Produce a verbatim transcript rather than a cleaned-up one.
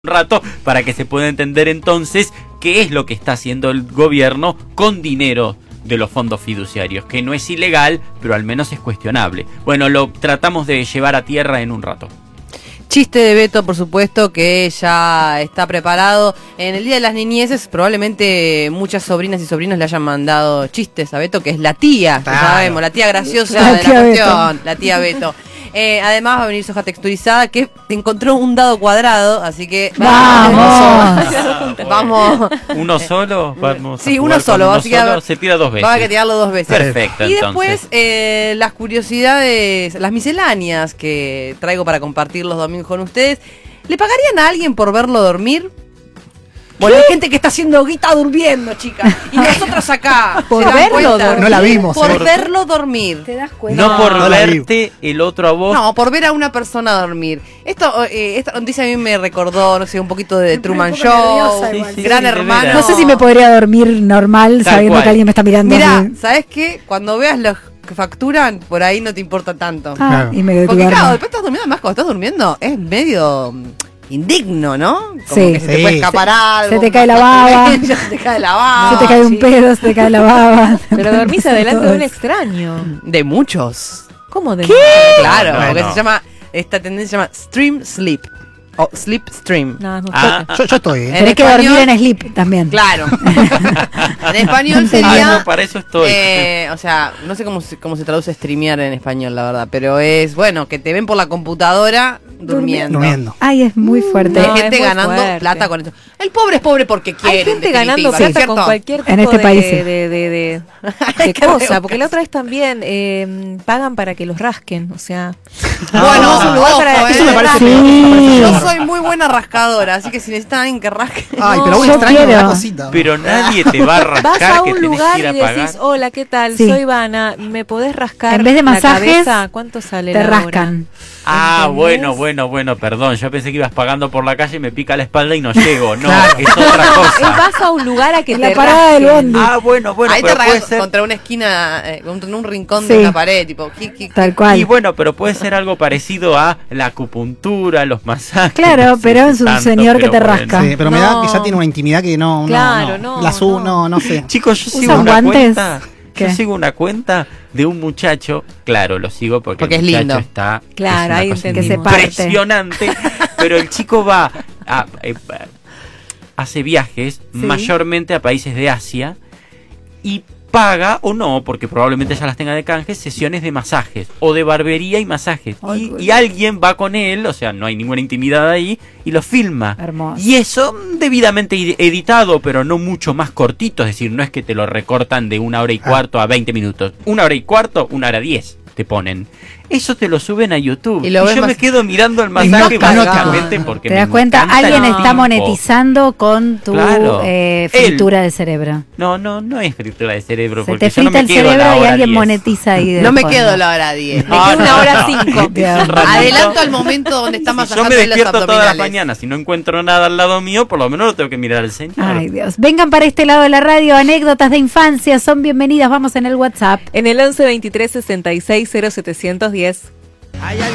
rato para que se pueda entender entonces qué es lo que está haciendo el gobierno con dinero de los fondos fiduciarios, que no es ilegal, pero al menos es cuestionable. Bueno, lo tratamos de llevar a tierra en un rato. Chiste de Beto, por supuesto, que ya está preparado. En el Día de las Niñeces, probablemente muchas sobrinas y sobrinos le hayan mandado chistes a Beto, que es la tía, Claro. que sabemos, la tía graciosa La de tía la Beto. cuestión, la tía Beto. Eh, además va a venir Soja texturizada, que encontró un dado cuadrado, así que... ¡Vamos! Vamos. ¿Uno solo? Vamos Sí, a uno jugar con solo, uno así que solo, se tira dos veces. Va a tirarlo dos veces. Perfecto, Y entonces. después eh, las curiosidades, las misceláneas que traigo para compartir los domingos con ustedes. ¿Le pagarían a alguien por verlo dormir? Bueno, hay gente que está haciendo guita durmiendo, chicas. Y nosotros acá. Por ¿se dan verlo cuenta? dormir. No la vimos, Por eh. verlo dormir. ¿Te das cuenta? No por No la vi. verte el otro a vos. No, por ver a una persona dormir. Esto, eh, esta noticia a mí me recordó, no sé, un poquito de Me Truman pone un poco Show, nerviosa igual. Sí, Gran sí, de Hermano. veras. No sé si me podría dormir normal Tal sabiendo cual. que alguien me está mirando. Mirá, así. ¿sabes qué? Cuando veas los que facturan, por ahí no te importa tanto. Ah, Claro. y me Porque duermo. claro, después estás durmiendo, además cuando estás durmiendo es medio mm, indigno, ¿no? Como Sí. que se te Sí. puede escapar algo. se te cae la baba. Se te cae la baba. Se te cae un sí. pedo, se te cae la baba. Pero dormís adelante de Todo un eso. extraño. De muchos. ¿Cómo de Claro, Bueno. porque se llama, esta tendencia se llama stream sleep. O sleep stream. No, no Ah, Yo, yo estoy, ¿eh? En Tenés que español- dormir en sleep también. Claro. En español Ah, sería... no, para eso estoy. Eh, o sea, no sé cómo se, cómo se traduce streamear en español, la verdad, pero es, bueno, que te ven por la computadora durmiendo. Durmiendo. Ay, es muy fuerte. Hay No, gente es muy ganando fuerte. plata con esto. El pobre es pobre porque quiere. Hay gente en ganando definitiva, plata con ¿cierto? cualquier tipo En este de, país, sí. de, de, de, de- Hay de que cosa, rebuscar. porque la otra vez también eh, pagan para que los rasquen, o sea... Bueno, es un lugar ojo, para eh. que Eso me parece rasquen. peor, eso me parece Yo peor. soy muy buena rascadora, así que si necesitan a alguien que rasque. Ay, No, pero un yo extraño me da quiero. cosita. Pero nadie te va a rascar. Vas a que un tenés lugar que ir y a decís, pagar. hola, ¿qué tal? Sí. Soy Vana, ¿me podés rascar En vez de la masajes, cabeza? ¿Cuánto sale Te la hora? rascan. Ah, ¿Entendés? bueno, bueno, bueno, perdón. Yo pensé que ibas pagando por la calle y me pica la espalda y no llego. No, Claro. es otra Es cosa. vas a un lugar a que En te la parada del rasquen. bondi. Ah, bueno, bueno, Ahí te pero puede rasgas ser. contra una esquina, eh, contra un rincón Sí. de una pared, tipo. ji, ji, Tal cual. Y bueno, pero puede ser algo parecido a la acupuntura, los masajes. Claro, no sé pero si es un tanto, señor que pero te bueno. rasca. Sí, pero me da No. que ya tiene una intimidad que no, no, Claro, no. no, La subo, no. no, no sé. Chicos, yo sigo ¿Usan una guantes? cuenta. Yo ¿Qué? sigo una cuenta de un muchacho, claro, lo sigo porque, Porque el es muchacho lindo. está Claro, es una ahí cosa entendimos. Que se parte. impresionante, pero el chico va a, eh, hace viajes Sí. mayormente a países de Asia y paga o no, porque probablemente ya las tenga de canje, sesiones de masajes o de barbería y masajes. Ay, Y, qué y alguien va con él, o sea, no hay ninguna intimidad ahí, y lo filma. Hermoso. Y eso mm, debidamente ed- editado, pero no mucho más cortito, es decir, no es que te lo recortan de una hora y Ah. cuarto a veinte minutos. Una hora y cuarto, una hora diez te ponen. Eso te lo suben a YouTube. Y Y, lo ves yo más- me quedo mirando el Y no masaje pagando. básicamente porque ¿Te me das cuenta? encanta Alguien el está tiempo. monetizando con tu Claro. eh, Él. fritura de cerebro. No, no, no es fritura de cerebro. Se porque te yo no frita me el quedo a la cerebro y hora alguien diez. monetiza ahí de No me fondo. quedo la hora diez. Me quedo una hora cinco. Dios. Un ratito. Adelanto al momento donde está Si yo masajando me los despierto todas las abdominales. mañanas, si no encuentro nada al lado mío, por lo menos lo tengo que mirar al señor. Ay, Dios. Vengan para este lado de la radio, anécdotas de infancia, son bienvenidas. Vamos en el WhatsApp. En el once veintitrés sesenta y seis cero setecientos diez.